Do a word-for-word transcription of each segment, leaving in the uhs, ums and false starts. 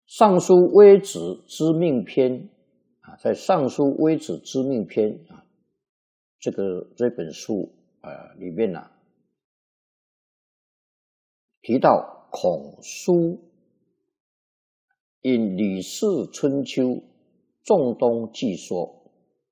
尚书微子知命篇啊，在尚书微子知命篇啊，这个这本书啊里面呢、啊，提到孔书因吕氏春秋仲冬季说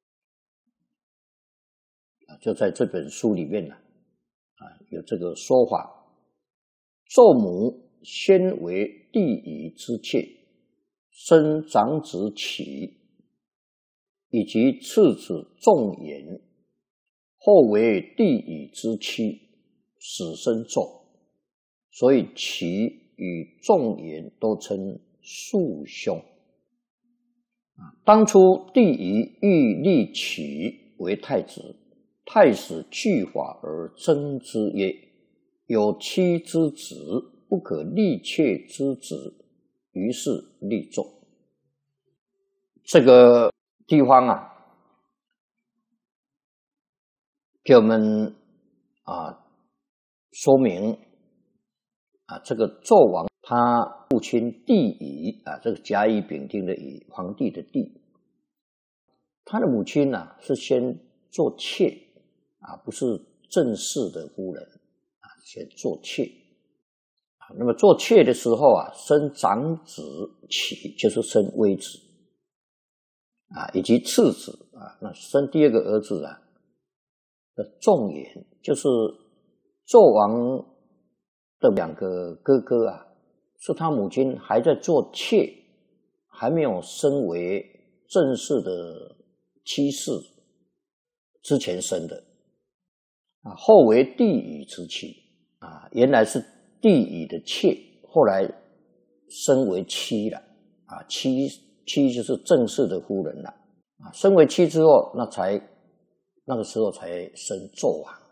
啊，就在这本书里面呢啊有这个说法，纣母先为帝乙之妾。生长子启，以及次子仲衍，后为帝乙之妻，始生纣，所以启与仲衍都称庶兄。当初帝乙欲立启为太子，太史据法而争之曰：有妻之子，不可立妾之子。于是立纣。这个地方啊，给我们啊说明啊，这个纣王他父亲帝乙啊，这个甲乙丙丁的乙，皇帝的帝，他的母亲呢、啊、是先做妾啊，不是正式的夫人啊，先做妾。那么做妾的时候啊，生长子启，就是生微子啊，以及次子啊，那生第二个儿子啊的仲衍，就是纣王的两个哥哥啊，是他母亲还在做妾，还没有升为正式的妻室之前生的啊，后为帝乙之妻啊，原来是帝乙的妾，后来升为妻了啊，妻妻就是正式的夫人了啊，升为妻之后，那才那个时候才生纣王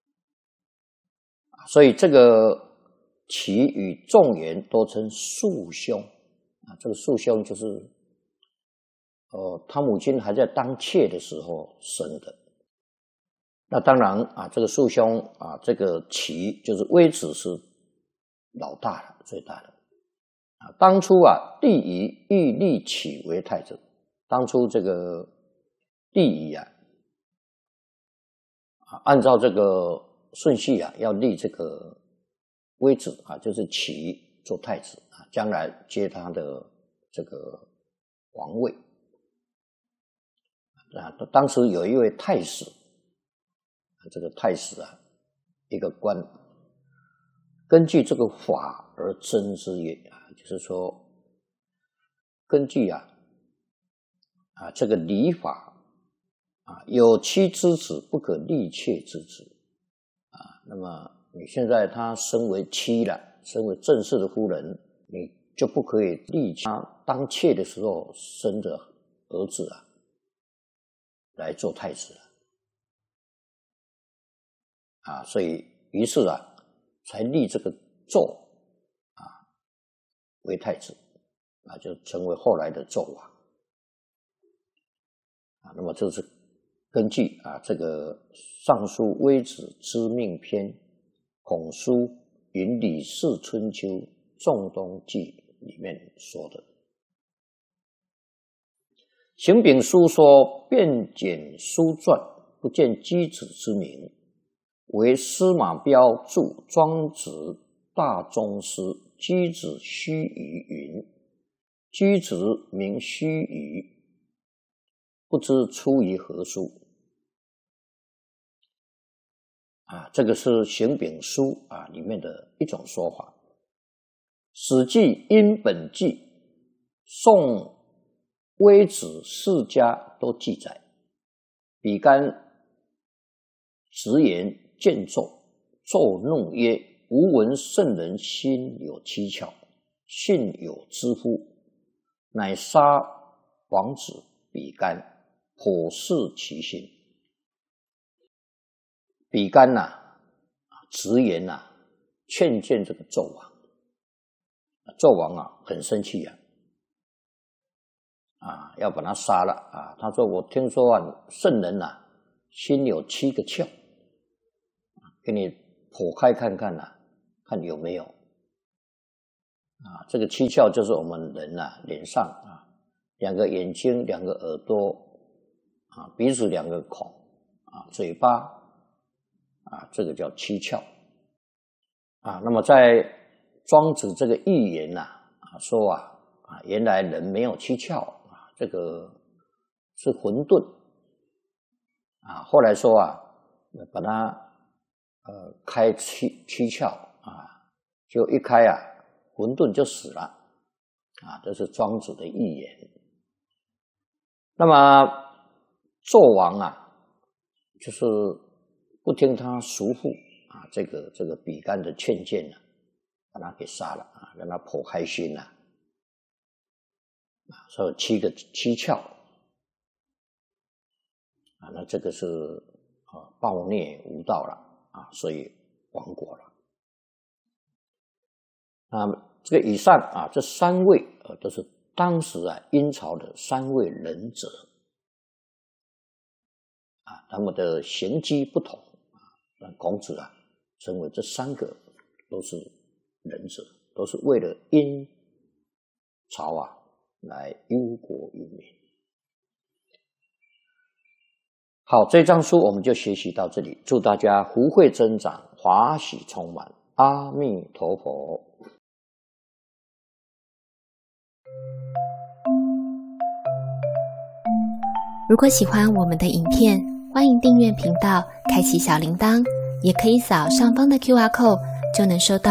啊，所以这个启与仲衍都称庶兄啊，这个庶兄就是呃他母亲还在当妾的时候生的。那当然啊，这个庶兄啊，这个启就是微子是老大了，最大的啊。当初啊，帝乙欲立启为太子。当初这个帝乙啊，啊按照这个顺序啊，要立这个微子啊，就是启做太子啊，将来接他的这个皇位啊。当时有一位太史，这个太史啊，一个官。根据这个法而争之曰啊，就是说，根据啊啊这个礼法啊，有妻之子不可立妾之子啊。那么你现在他升为妻了，升为正式的夫人，你就不可以立他当妾的时候生的儿子啊来做太子了啊。所以于是啊，才立这个纣啊为太子啊，就成为后来的纣王啊。那么这是根据啊这个尚书微子知命篇，孔书云吕氏春秋仲冬季里面说的。邢秉书说，遍检书传，不见箕子之名，为司马彪著《庄子大宗师》，箕子须臾云：箕子名须臾，不知出于何书啊？这个是邢秉书啊里面的一种说法。史记、殷本纪、宋微子世家都记载，比干直言见纣，纣怒曰：吾闻圣人心有七巧，信有知乎？乃杀王子比干，剖释其心。比干呐、啊，直言呐、啊，劝谏这个纣王。纣王啊，很生气啊，啊，要把他杀了啊！他说：“我听说啊，圣人呐、啊，心有七个窍，给你剖开看看呐、啊，看有没有。” 啊，这个七窍就是我们人啊脸上啊两个眼睛、两个耳朵啊、鼻子两个孔啊、嘴巴啊，这个叫七窍啊。那么在庄子这个寓言呐啊说啊啊，原来人没有七窍啊，这个是混沌啊。后来说啊，把它呃开七七窍啊，就一开啊，混沌就死了啊。这是庄子的寓言。那么纣王啊，就是不听他叔父啊这个这个比干的劝谏呢、啊，把他给杀了啊，让他剖开心呐、啊。啊，所以七个七窍啊，那这个是啊暴虐无道了啊，所以亡国了。啊，这个以上啊这三位啊都是当时啊殷朝的三位仁者啊，他们的贤机不同啊，那孔子啊称为这三个都是仁者，都是为了殷朝啊来忧国忧民。好，这章书我们就学习到这里，祝大家福慧增长，华喜充满，阿弥陀佛。 如果喜欢我们的影片，欢迎订阅频道，开启小铃铛，也可以扫上方的 Q R code，就能收到